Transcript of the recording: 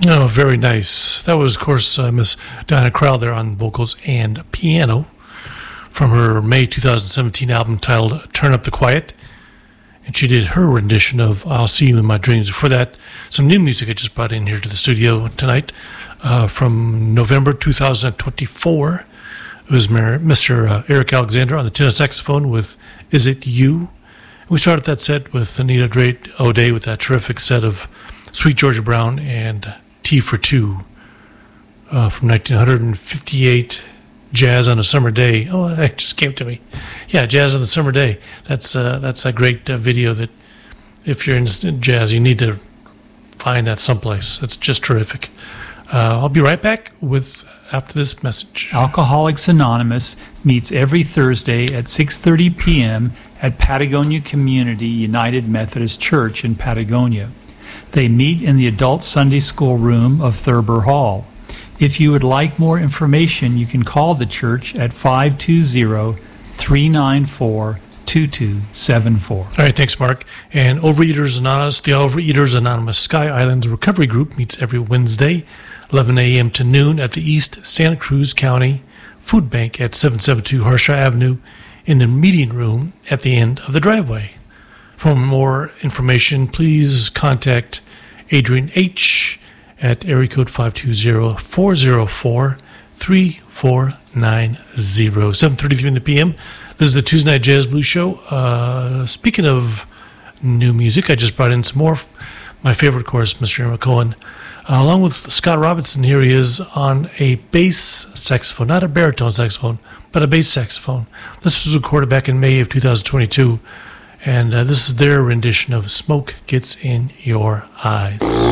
Oh, very nice. That was, of course, Miss Diana Krall there on vocals and piano from her May 2017 album titled Turn Up the Quiet. And she did her rendition of I'll See You in My Dreams. Before that, some new music I just brought in here to the studio tonight from November 2024. It was Mr. Eric Alexander on the tenor saxophone with Is It You? We started that set with Anita O'Day with that terrific set of Sweet Georgia Brown and Tea for Two from 1958, Jazz on a Summer Day. Oh, that just came to me. Yeah, Jazz on the Summer Day. That's a great video that if you're in jazz, you need to find that someplace. It's just terrific. I'll be right back after this message. Alcoholics Anonymous meets every Thursday at 6:30 p.m. at Patagonia Community United Methodist Church in Patagonia. They meet in the Adult Sunday School room of Thurber Hall. If you would like more information, you can call the church at 520-394-2274. All right, thanks, Mark. And Overeaters Anonymous, the Overeaters Anonymous Sky Islands Recovery Group meets every Wednesday, 11 a.m. to noon at the East Santa Cruz County Food Bank at 772 Harshaw Avenue in the meeting room at the end of the driveway. For more information, please contact Adrian H. at area code 520-404-3490, 7:33 in the p.m. This is the Tuesday Night Jazz Blues Show. Speaking of new music, I just brought in some more. My favorite, of course, Mr. McCohen. Along with Scott Robinson, here he is on a bass saxophone, not a baritone saxophone, but a bass saxophone. This was recorded back in May of 2022, and this is their rendition of Smoke Gets in Your Eyes.